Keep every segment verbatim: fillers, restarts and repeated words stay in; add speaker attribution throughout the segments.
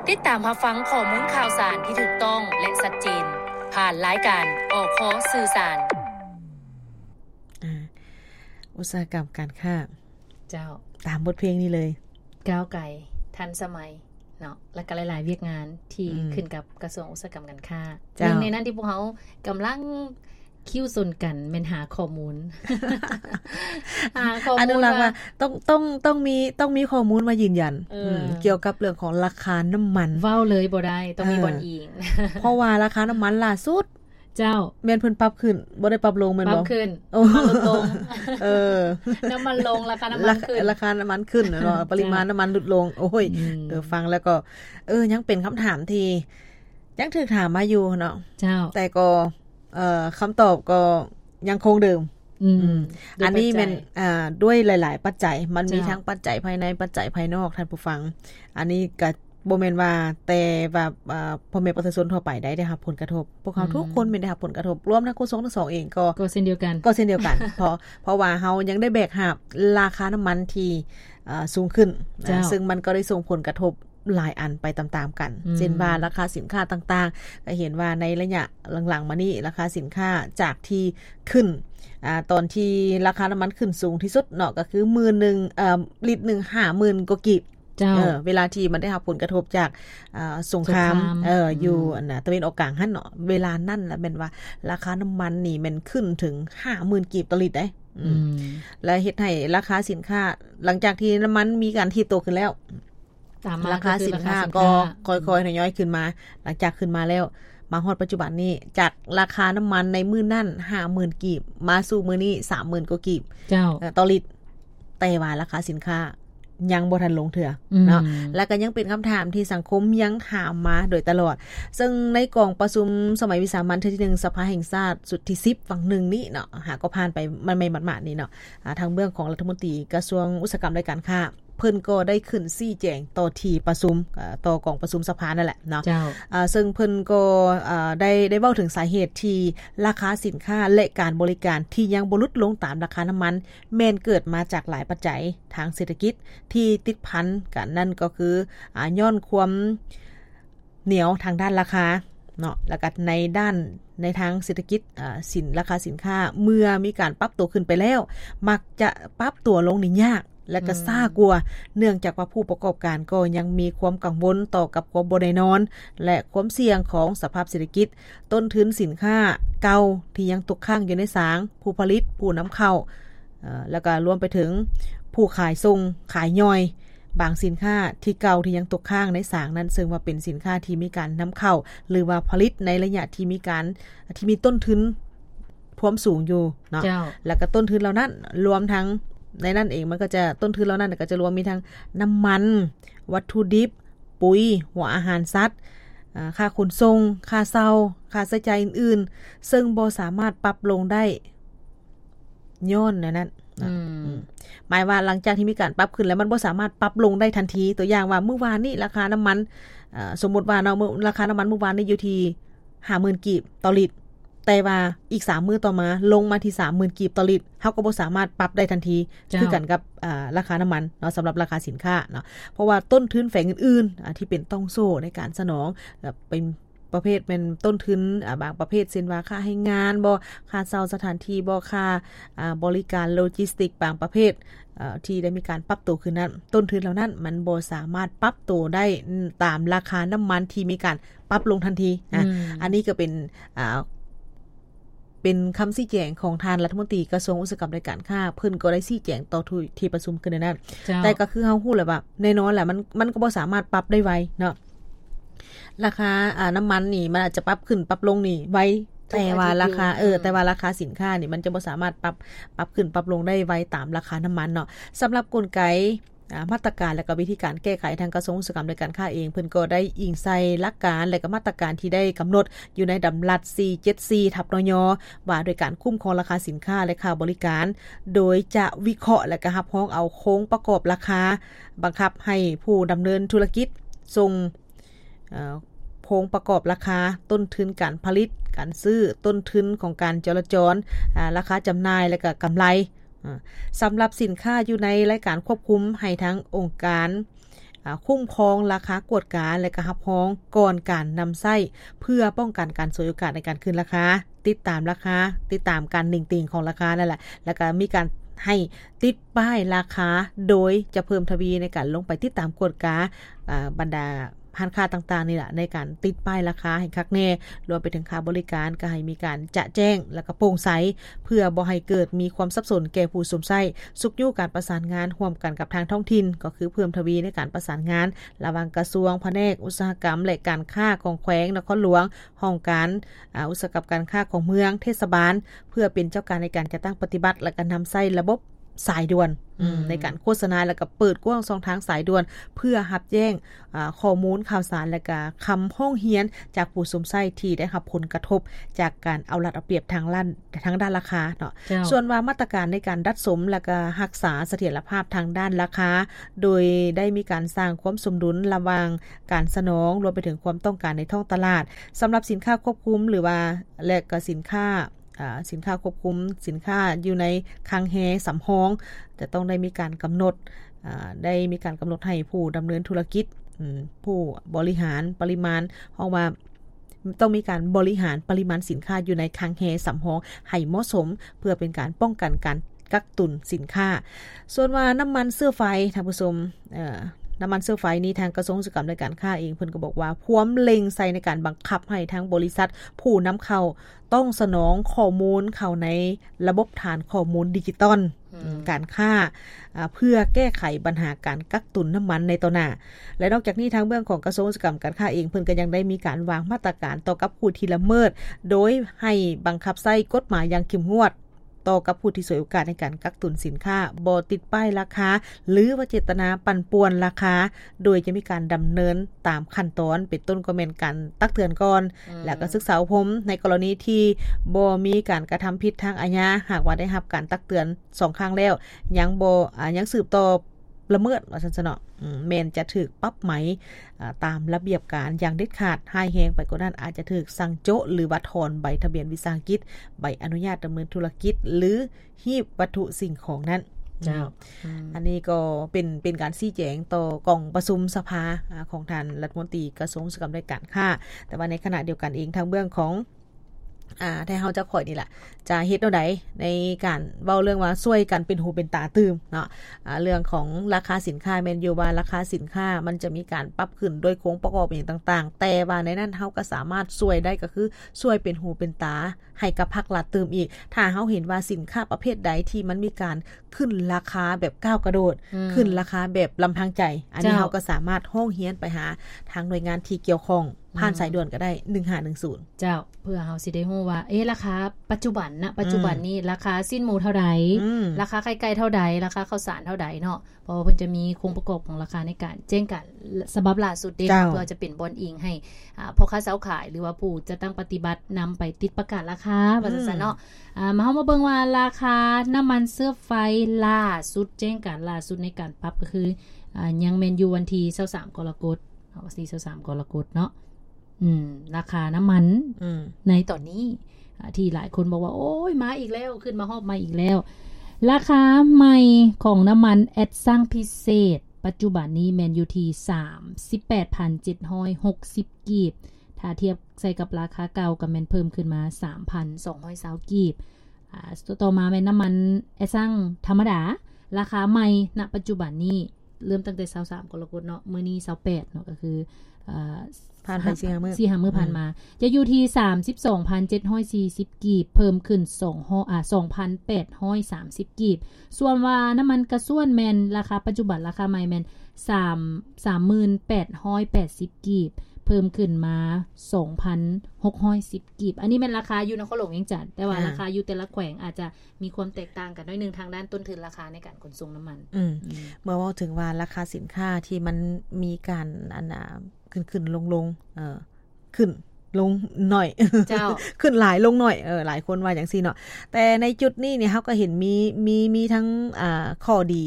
Speaker 1: ติดตามรับฟังข้อมูลข่าวสารที่ถูกต้องและชัดเจนผ่านรายการอค.สื่อสาร
Speaker 2: อ่าอุตสาหกรรมการค้า
Speaker 3: เจ้า
Speaker 2: ตามบทเพลงนี้เลย
Speaker 3: ก้าวไกลทันสมัยเนาะและก็หลายๆเวียกงานที่ขึ้นกับกระทรวงอุตสาหกรรมการค้าหนึ่งในนั้นที่พวกเขากำลังคิ้วสนกันแม่นหาข้อมูล หาข้อมูลอนุรักษ์ว่า
Speaker 2: ต้องต้องต้องมีต้องมีข้อมูลมายืนยันเกี่ยวกับเรื่องของราคาน้ำมัน
Speaker 3: เว้าเลยบ่ได้ต้องมีบ่อนอิง
Speaker 2: เพราะว่าราคาน้ำมันล่าสุด
Speaker 3: เจ้า
Speaker 2: แม่นเพิ่นปรับขึ้นบ่ได้ปรับลงแม่นบ่
Speaker 3: ปรับขึ้นน้ำมันลดลง
Speaker 2: เออ
Speaker 3: น้ำมันลงราคาน้ำมันขึ้น
Speaker 2: ราคาน้ำมันขึ้นเนาะปริมาณน้ำมันลดลงโอ้ยเออฟังแล้วก็เออยังเป็นคำถามที่ยังถูกถามมาอยู่เนาะ
Speaker 3: เจ้า
Speaker 2: แต่ก็เอ่อคำตอบก็ยังคงเดิม
Speaker 3: อืม
Speaker 2: อันนี้มันอ่าด้วยหลายๆปัจจัยมันมีทั้งปัจจัยภายในปัจจัยภายนอกท่านผู้ฟังอันนี้ก็บ่แม่นว่าแต่ว่าอ่าพ่อแม่ประชาชนทั่วไปได้ได้รับผลกระทบพวกเขาทุกคนมีได้รับผลกระทบรวมทั้งคนส่งทั้งสองเองก็
Speaker 3: ก็เช่นเดียวกัน
Speaker 2: ก็เช่นเดียวกันเพราะเพราะว่าเฮายังได้แบกรับราคาน้ำมันที่อ่าสูงขึ้นซึ่งมันก็ได้ส่งผลกระทบหลายอันไปตามๆกันเช่นว่าราคาสินค้าต่างๆก็เห็นว่าในระยะหลังๆมานี้ราคาสินค้าจากที่ขึ้นอ่าตอนที่ราคาน้ำมันขึ้นสูงที่สุดเนาะก็คือหมื่นนึงเอ่อลิตรนึง ห้าหมื่น กว่ากิบเออเวลาที่มันได้รับผลกระทบจากอ่าสงครามเอออยู่อันน่ะตะวันออกกลางหั่นเนาะเวลานั้นแหละแม่นว่าราคาน้ำมันนี่มันขึ้นถึง ห้าหมื่น กิบต่อลิตรได้อืมและเฮ็ดให้ราคาสินค้าหลังจากที่น้ำมันมีการที่โตขึ้นแล้วราคาสินค้าก็ค่อยๆทยอยขึ้นมาหลังจากขึ้นมาแล้วมาฮอดปัจจุบันนี้จากราคาน้ำมันในมื้อนั้น ห้าหมื่น กีบมาสู่มื้อนี้ สามหมื่น กว่ากีบ
Speaker 3: เจ้า
Speaker 2: ต่อลิตรแต่ว่าราคาสินค้ายังบ่ทันลงเทื่อเนาะแล้วก็ยังเป็นคำถามที่สังคมยังถามมาโดยตลอดซึ่งในกองประชุมสมัยวิสามัญที่หนึ่งสภาแห่งชาติสุดที่สิบฝั่งหนึ่งนี้เนาะหาก็ผ่านไปมันไม่หมาดๆนี่เนาะทางเบื้องของรัฐมนตรีกระทรวงอุตสาหกรรมและการค้าเพิ่นก็ได้ขึ้นชี้แจงต่อที่ประชุมต่อกองประชุมสภานั่นแหละเนาะอ่าซึ่งเพิ่นก็อ่าได้ได้เว้าถึงสาเหตุที่ราคาสินค้าและการบริการที่ยังบ่ลดลงตามราคาน้ำมันแม้นเกิดมาจากหลายปัจจัยทางเศรษฐกิจที่ติดพันกันนั่นก็คืออ่าย้อนความเหนียวทางด้านราคาเนาะแล้วก็ในด้านในทางเศรษฐกิจอ่าสินราคาสินค้าเมื่อมีการปรับตัวขึ้นไปแล้วมักจะปรับตัวลงนี่ยากและก็ซ่ากลัวเนื่องจากว่าผู้ประกอบการก็ยังมีความกังวลต่อกับความบ่แน่นอนและความเสี่ยงของสภาพเศรษฐกิจต้นทุนสินค้าเก่าที่ยังตกค้างอยู่ในศาลผู้ผลิตผู้นำเข้าเอ่อแล้วก็รวมไปถึงผู้ขายส่งขายย่อยบางสินค้าที่เก่าที่ยังตกค้างในศาลนั้นซึ่งว่าเป็นสินค้าที่มีการนำเข้าหรือว่าผลิตในระยะที่มีการที่มีต้นทุนพร้อมสูงอยู่เนาะแล้วก็ต้นทุนเหล่านั้นรวมทั้งในนั่นเองมันก็จะต้นทุนแล้วนั่นก็จะรวมมีทั้งน้ำมันวัตถุดิบปุ๋ยหัวอาหารสัตว์ค่าขนส่งค่าเช่าค่าใช้จ่ายอื่นๆซึ่งบ่สามารถปรับลงได้ย้อนนั่นอืมหมายว่าหลังจากที่มีการปรับขึ้นแล้วมันบ่สามารถปรับลงได้ทันทีตัวอย่างว่าเมื่อวานนี้ราคาน้ำมันอ่าสมมุติว่าเนาะราคาน้ำมันเมื่อวานนี้อยู่ที่ ห้าหมื่น กีบต่อลิตรแต่ว่าอีกสามมื้อต่อมาลงมาที่ สามหมื่น กีบต่อลิตรเฮาก็บ่สามารถปรับได้ทันทีคือกันกับอ่าราคาน้ำมันเนาะสำหรับราคาสินค้าเนาะเพราะว่าต้นทุนแฝงอื่นๆอ่าที่เป็นต้องโซ่ในการสนองแบบเป็นประเภทเป็นต้นทุนอ่าบางประเภทเช่นว่าค่าให้งานบ่ค่าเช่าสถานที่บ่ค่าอ่าบริการโลจิสติกบางประเภทเอ่อที่ได้มีการปรับตัวขึ้นนั้นต้นทุนเหล่านั้นมันบ่สามารถปรับตัวได้ตามราคาน้ำมันที่มีการปรับลงทันทีอ่ะอันนี้ก็เป็นอ่าเป็นคำชี้แจงของทางรัฐมนตรีกระทรวงอุตสาหกรรมและการค้าเพิ่นก็ได้ชี้แจงต่อที่ประชุมขึ้นในนั้นแต่ก็คือเฮาฮู้แหละว่าแน่นอนแหละมันมันก็บ่สามารถปรับได้ไวเนาะราคาอ่าน้ำมันนี่มันอาจจะปรับขึ้นปรับลงนี่ไวแต่ว่าราคาเออแต่ว่าราคาสินค้านี่มันจะบ่สามารถปรับปรับขึ้นปรับลงได้ไวตามราคาน้ำมันเนาะสำหรับกลไกมาตรการและก็วิธีการแก้ไขทางกระทรวงอุตสาหกรรมและการค้าเองเพิ่นก็ได้อิงใส่หลักการและก็มาตรการที่ได้กำหนดอยู่ในดำรัส สี่เจ็ดสี่ ทับ นย.ว่าโดยการคุ้มครองราคาสินค้าและค่าบริการโดยจะวิเคราะห์และก็รับรองเอาโครงประกอบราคาบังคับให้ผู้ดำเนินธุรกิจส่งเอ่อโครงประกอบราคาต้นทุนการผลิตการซื้อต้นทุนของการจราจรอ่าราคาจำหน่ายและก็กำไรสำหรับสินค้าอยู่ในรายการควบคุมให้ทั้งองค์การคุ้มครองราคากวดการและก็รับรองก่อนการนำใช้เพื่อป้องกันการฉวยโอกาสในการขึ้นราคาติดตามราคาติดตามการนิ่งติ่งของราคานั่นแหละแล้วก็มีการให้ติดป้ายราคาโดยจะเพิ่มทวีในการลงไปติดตามกวดการบรรดาร้านค้าต่างๆนี่แหละในการติดป้ายราคาให้คักแน่รวมไปถึงค่าบริการก็ให้มีการจะแจ้งแล้วก็โปร่งใสเพื่อบ่ให้เกิดมีความสับสนแก่ผู้สวมใช้สุกอยู่การประสานงานร่วมกันกับทางท้องถิ่นก็คือเพิ่มทวีในการประสานงานระหว่างกระทรวงแผนกอุตสาหกรรมและการค้าของแขวงนครหลวงห้องการอุตสาหกรรมการค้าของเมืองเทศบาลเพื่อเป็นเจ้าการในการจัดตั้งปฏิบัติและการนำใช้ระบบสายด่วนในการโฆษณาแล้วก็เปิดกว้างช่องทางสายด่วนเพื่อรับแจ้งข้อมูลข่าวสารและก็คำห้องเฮียนจากผู้สวมใช้ที่ได้รับผลกระทบจากการเอารัดเอาเปรียบทางด้านทางด้านราคาเนาะส่วนว่ามาตรการในการรัดสมและก็รักษาเสถียรภาพทางด้านราคาโดยได้มีการสร้างความสมดุลระหว่างการสนองรวมไปถึงความต้องการในท้องตลาดสำหรับสินค้าควบคุมหรือว่าและก็สินค้าสินค้าควบคุมสินค้าอยู่ในคลังแฮสำรองจะต้องได้มีการกำหนดได้มีการกำหนดให้ผู้ดำเนินธุรกิจผู้บริหารปริมาณออกมาต้องมีการบริหารปริมาณสินค้าอยู่ในคลังแฮสำรองให้เหมาะสมเพื่อเป็นการป้องกันการกักตุนสินค้าส่วนว่าน้ำมันเสื้อไฟท่านผู้ชมน้ำมันเสื้อไฟนี้ทางกระทรวงอุตสาหกรรมและการค้าเองเพิ่นก็บอกว่าพวมเล็งใส่ในการบังคับให้ทั้งบริษัทผู้นำเข้าต้องสนองข้อมูลเข้าในระบบฐานข้อมูลดิจิตอลการค้าเพื่อแก้ไขปัญหาการกักตุนน้ำมันในต่อหน้าและนอกจากนี้ทางเบื้องของกระทรวงอุตสาหกรรมการค้าเองเพิ่นก็ยังได้มีการวางมาตรการต่อกับผู้ที่ละเมิดโดยให้บังคับใช้กฎหมายอย่างเข้มงวดต่อกับผู้ที่ฉวยโอกาสในการกักตุนสินค้าบ่ติดป้ายราคาหรือว่าเจตนาปั่นป่วนราคาโดยจะมีการดำเนินตามขั้นตอนเป็นต้นก็แม่นการตักเตือนก่อนแล้วก็ศึกษาอบรมในกรณีที่บ่มีการกระทำผิดทางอาญาหากว่าได้รับการตักเตือนสองครั้งแล้วยังบ่อ่ายังสืบต่อละเมิดว่าซั่นซะเนาะแม่นจะถูกปรับไหมตามระเบียบการอย่างเด็ดขาดให้แฮงไปกว่านั้นอาจจะถูกสั่งโจะหรือว่าถอนใบทะเบียนวิสาหกิจใบอนุญาตดำเนินธุรกิจหรือหีบวัตถุสิ่งของนั้นเจ้าอันนี้ก็เป็นเป็นการชี้แจงต่อกองประชุมสภาของท่านรัฐมนตรีกระทรวงอุตสาหกรรมและการค้าแต่ว่าในขณะเดียวกันเองทางเบื้องของอ่าถ้าเฮาจะข่อยนี่แหละจะเฮ็ดแนวใดในการเว้าเรื่องว่าช่วยกันเป็นหูเป็นตาตื่มเนาะอ่าเรื่องของราคาสินค้าแม่นอยู่ว่าราคาสินค้ามันจะมีการปรับขึ้นโดยโครงประกอบอย่างต่างๆแต่ว่าในนั้นเฮาก็สามารถช่วยได้ก็คือช่วยเป็นหูเป็นตาให้กับภาครัฐตื่มอีกถ้าเฮาเห็นว่าสินค้าประเภทใดที่มันมีการขึ้นราคาแบบก้าวกระโดดขึ้นราคาแบบลำพังใจอันนี้เฮาก็สามารถร้องเรียนไปหาทางหน่วยงานที่เกี่ยวข้องผ่านสายด่วนก็ได้หนึ่งห้าหนึ่งศูนย์
Speaker 3: เจ้าเพื่อเฮาสิได้ฮู้ว่าเอ๊ะราคาปัจจุบันนะปัจจุบันนี้ราคาสิ้นหมูเท่าใดราคาไข่ไก่เท่าใดราคาข้าวสารเท่าใดเนาะเพราะว่าเพิ่นจะมีโครงประกอบของราคาในการแจ้งกันฉบับล่าสุดเด้เพื่อจะเป็นบอนอิงให้อ่าพ่อค้าเซาขายหรือว่าผู้จะตั้งปฏิบัตินำไปติดประกาศราคาว่าซั่นเนาะอ่ามาเฮามาเบิ่งว่าราคาน้ำมันเสื้อไฟล่าสุดแจ้งการล่าสุดในการปรับก็คืออ่ายังแม่นอยู่วันที่ยี่สิบสามกรกฎาคมเอายี่สิบสามกรกฎาคมเนาะอืมราคาน้ำมันในตอนนี้ที่หลายคนบอกว่าโอ้ยมาอีกแล้วขึ้นมาฮอบมาอีกแล้วราคาใหม่ของน้ำมันแอดซังพิเศษปัจจุบันนี้แมนอยู่ที่ สามสิบแปดพันเจ็ดร้อยหกสิบ กีบถ้าเทียบใส่กับราคาเก่าก็แมนเพิ่มขึ้นมา สามพันสองร้อยยี่สิบ กีบอ่าต่อมาแมนน้ำมันแอดซังธรรมดาราคาใหม่ณปัจจุบันนี้เริ่มตั้งแต่ยี่สิบสามกรกฎาคมเนาะมื้อนี้ยี่สิบแปดเนาะก็คืออ่า
Speaker 2: ผ่านไปสี่ห้ามื้อ
Speaker 3: สี่ห้ามื้อผ่านมาจะอยู่ที่ สามสิบสองพันเจ็ดร้อยสี่สิบ กีบเพิ่มขึ้นสองอ่า สองพันแปดร้อยสามสิบ กีบส่วนว่าน้ำมันกระส่วนแม่นราคาปัจจุบันราคาใหม่แม่น3 สามหมื่นแปดร้อยแปดสิบ กีบเพิ่มขึ้นมา สองพันหกร้อยสิบ กีบอันนี้เป็นราคาอยู่นครหลวงเวียงจันทน์แต่ว่าราคาอยู่แต่ละแขวงอาจจะมีความแตกต่างกันน้อยนึงทางด้านต้นทุนราคาในการขนส่งน้ำมัน
Speaker 2: อืมเมื่อว่าถึงว่าราคาสินค้าที่มันมีการอันน่ะขึ้นๆลงๆเอ่อขึ้นลงหน่อยเจ้าขึ้นหลายลงหน่อยเออหลายคนว่าอย่างซี่เนาะแต่ในจุดนี้เนี่ยเฮาก็เห็นมีมีมีทั้งอ่าข้อดี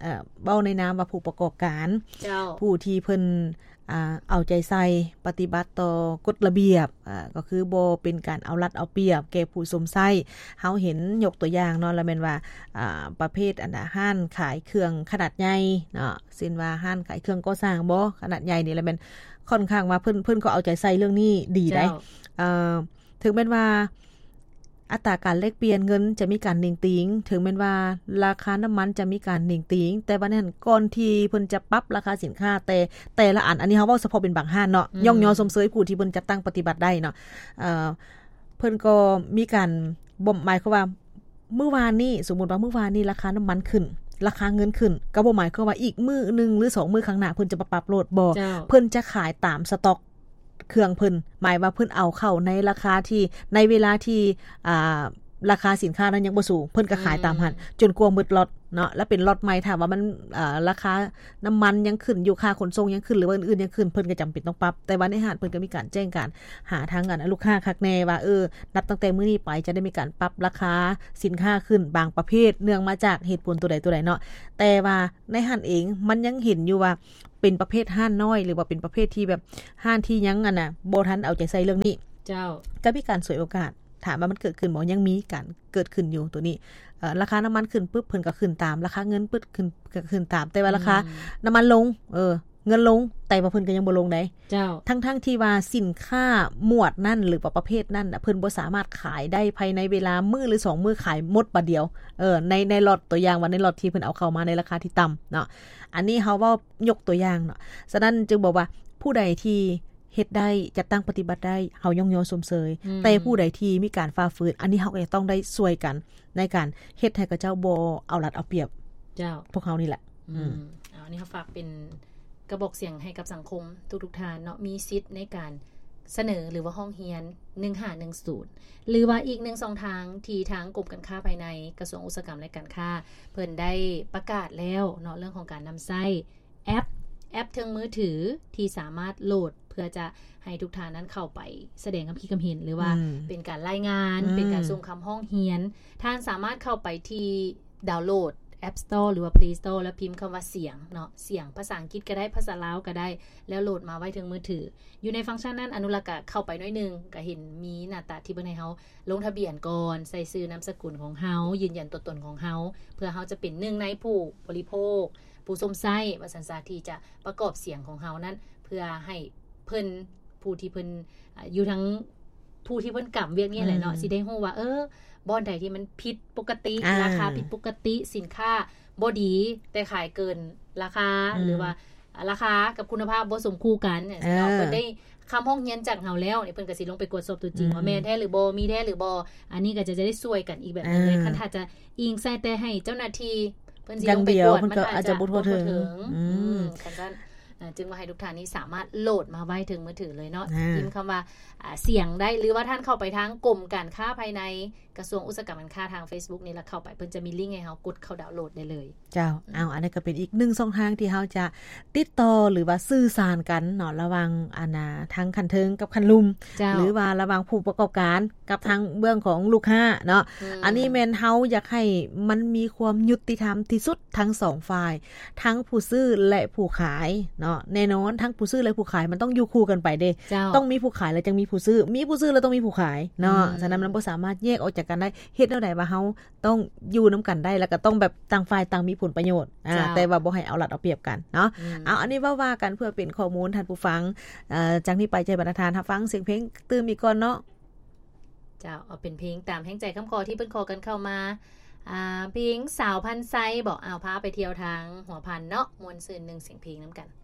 Speaker 2: เอ่อเว้าในนามว่าผู้ประกอบการ
Speaker 3: เจ้า
Speaker 2: ผู้ที่เพิ่นอ่าเอาใจใส่ปฏิบัติต่อกฎระเบียบอ่าก็คือบ่เป็นการเอารัดเอาเปรียบแก่ผู้สมไส้เฮาเห็นยกตัวอย่างเนาะแล้วแม่นว่าอ่าประเภทอันน่ะห้านขายเครื่องขนาดใหญ่เนาะเช่นว่าห้านขายเครื่องก่อสร้างบ่ขนาดใหญ่นี่แหละแม่นค่อนข้างว่าเพิ่นเพิ่นก็เอาใจใส่เรื่องนี้ดีได้เอ่อถึงแม้นว่าอัตราการแลกเปลี่ยนเงินจะมีการหนิงติงถึงแม้นว่าราคาน้ำมันจะมีการหนิงติงแต่ว่านั้นก่อนที่เพิ่นจะปรับราคาสินค้าแต่แต่ละอันอันนี้เฮาเว้าเฉพาะเป็นบางห้านเนาะย่องยอสมเสยผู้ที่เพิ่นจัดตั้งปฏิบัติได้เนาะเอ่อเพิ่นก็มีการบ่หมายความว่าเมื่อวานนี้สมมุติว่าเมื่อวานนี้ราคาน้ำมันขึ้นราคาเงินขึ้นก็บ่หมายความว่าอีกมื้อนึงหรือสองมื้อข้างหน้าเพิ่นจะปรับโลดบ่เพิ่นจะขายตามสต็อกเครื่องเพิ่นหมายว่าเพิ่นเอาเข้าในราคาที่ในเวลาที่อ่าราคาสินค้านั้นยังบ่สูงเพิ่นก็ขายตามหันจนกว่าหมดล็อตเนาะแล้วเป็นล็อตใหม่ถ้าว่ามันอ่าราคาน้ำมันยังขึ้นอยู่ค่าขนส่งยังขึ้นหรือว่าอื่นๆยังขึ้นเพิ่นก็จำเป็นต้องปรับแต่ว่าในห้างเพิ่นก็มีการแจ้งการหาทางกันลูกค้าคักแน่ว่าเออนับตั้งแต่มื้อนี้ไปจะได้มีการปรับราคาสินค้าขึ้นบางประเภทเนื่องมาจากเหตุผลตัวใดตัวใดเนาะแต่ว่าในห้างเองมันยังเห็นอยู่ว่าเป็นประเภทห้างน้อยหรือว่าเป็นประเภทที่แบบห้างที่ยังอันน่ะบ่ทันเอาใจใส่เรื่องนี้
Speaker 3: เจ้า
Speaker 2: ก็มีการสวยโอกาสถามว่ามันเกิดขึ้นบ่ยังมีการเกิดขึ้นอยู่ตัวนี้เอ่อราคาน้ำมันขึ้นปึ๊บเพิ่นก็ขึ้นตามราคาเงินปึ๊บขึ้นก็ขึ้นตามแต่ว่าราคาน้ำมันลงเออเงินลงแต่ว่าเพิ่นก็ยังบ่ลงได้
Speaker 3: เจ้า
Speaker 2: ทั้งๆที่ว่าสินค้าหมวดนั่นหรือว่าประเภทนั้นน่ะเพิ่นบ่สามารถขายได้ภายในเวลามื้อหรือสองมื้อขายหมดบัดเดียวเออในในล็อตตัวอย่างว่าในล็อตที่เพิ่นเอาเข้ามาในราคาที่ต่ำเนาะอันนี้เฮาเว้ายกตัวอย่างเนาะฉะนั้นจึงบอกว่าผู้ใดที่เฮ็ดได้จัดตั้งปฏิบัติได้เฮาย่องยอสมเสยแต่ผู้ใดที่มีการฝ่าฝืนอันนี้เฮาก็จะต้องได้ช่วยกันในการเฮ็ดให้กับเจ้าบ่เอารัดเอาเปรียบ
Speaker 3: เจ้า
Speaker 2: พวกเฮานี่แหละ
Speaker 3: อืมเอาอันนี้เฮาฝากเป็นกระบอกเสียงให้กับสังคมทุกๆท่านเนาะมีสิทธิ์ในการเสนอหรือว่าห้องเรียนหนึ่งห้าหนึ่งศูนย์หรือว่าอีกหนึ่งช่องทางที่ทางกรมการค้าภายในกระทรวงอุตสาหกรรมและการค้าเพิ่นได้ประกาศแล้วเนาะเรื่องของการนำใช้แอปแอปทางมือถือที่สามารถโหลดเพื่อจะให้ทุกท่านนั้นเข้าไปแสดงความคิดความเห็นหรือว่าเป็นการรายงานเป็นการส่งคำห้องเรียนท่านสามารถเข้าไปที่ดาวน์โหลด App Store หรือว่า Play Store แล้วพิมพ์คำว่าเสียงเนาะเสียงภาษาอังกฤษก็ได้ภาษาลาวก็ได้แล้วโหลดมาไว้ถึงมือถืออยู่ในฟังก์ชันนั้นอนุรักษ์ก็เข้าไปหน่อยนึงก็เห็นมีหน้าตาที่เบิ่งให้เฮาลงทะเบียนก่อนใส่ชื่อนามสกุลของเฮายืนยันตัวตนของเฮาเพื่อเฮาจะเป็นหนึ่งในผู้บริโภคผู้สมไส้ว่าสันสาที่จะประกอบเสียงของเฮานั้นเพื่อให้เพิ่นผู้ที่เพิ่นอยู่ทั้งผู้ที่เพิ่นกำเวียกนี่แหละเนาะสิได้ฮู้ว่าเออบ่อนใดที่มันผิดปกติราคาผิดปกติสินค้าบ่ดีแต่ขายเกินราคาหรือว่าราคากับคุณภาพบ่สมคู่กันเนี่ยเนาะเพิ่นได้คำห้องเรียนจากเฮาแล้วนี่เพิ่นก็สิลงไปกดสอบตัวจริงว่าแม่นแท้หรือบ่มีแท้หรือบ่อันนี้ก็จะจะได้ช่วยกันอีกแบบนึงเลยคันถ้าจะอิงใส่แต่ให้เจ้าหน้าที่เพิ่นสิลงไปกดมันอาจจะบ่ทั่วถึงอืมคันนั้นจึงว่าให้ทุกท่านนี้สามารถโหลดมาไว้ถึงมือถือเลยเนาะพิมพ์คำว่าเสียงได้หรือว่าท่านเข้าไปทางกรมการค้าภายในกระทรวงอุตสาหกรรมการค้าทาง Facebook นี่แล้วเข้าไปเพิ่นจะมีลิงก์ให้เฮากดเข้าดาวน์โหลดได้เลย
Speaker 2: เจ้าเอาอันนี้ก็เป็นอีกหนึ่งช่องทางที่เฮาจะติดต่อหรือว่าสื่อสารกันเนาะระหว่างอาณาทางคันเทิงกับคันลุมหรือว่าระหว่างผู้ประกอบการกับทางเบื้องของลูกค้าเนาะอันนี้แม่นเฮาอยากให้มันมีความยุติธรรมที่สุดทั้งสองฝ่ายทั้งผู้ซื้อและผู้ขายเนาะแน่นอนทั้งผู้ซื้อและผู้ขายมันต้องอยู่คู่กันไปเด้ต้องมีผู้ขายแล้วจึงมีผู้ซื้อมีผู้ซื้อแล้วต้องมีผู้ขายเนาะฉะนั้นมันบ่สามารถแยกออกจากกันได้เฮ็ดแนวใดว่าเฮาต้องอยู่นำกันได้แล้วก็ต้องแบบต่างฝ่ายต่างมีผลประโยชน์อ่าแต่ว่าบ่ให้เอารัดเอาเปรียบกันเนาะเอาอันนี้ว่าว่ากันเพื่อเป็นข้อมูลท่านผู้ฟังเอ่อจากนี้ไปใจบรรณาทานรับฟังเสียงเพลงตื่มอีกก่อนเนาะ
Speaker 3: เจ้าเอาเป็นเพลงตามแห่งใจคำขอที่เพิ่นขอกันเข้ามาอ่าเพลงสาวพันไซบอกเอาพาไปเที่ยวทางหัวพันเนาะมวลซื่นหนึ่งเสียงเพลงนำกัน